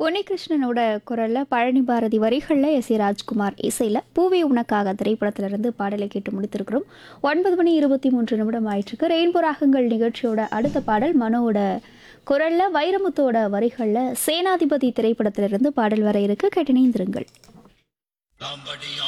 உன்னிகிருஷ்ணனோட குரலில் பழனி பாரதி வரிகளில் S A Rajkumar இசையில் பூவே உனக்காக திரைப்படத்திலிருந்து பாடலை கேட்டு முடித்திருக்கிறோம். 9:23 ஆயிற்றுக்கு. ரெயின்போ ராகங்கள் நிகழ்ச்சியோட அடுத்த பாடல் மனோட குரலில் வைரமுத்தோட வரிகளில் சேனாதிபதி திரைப்படத்திலிருந்து பாடல் வர இருக்கு. கேட்டினைந்திருங்கள்.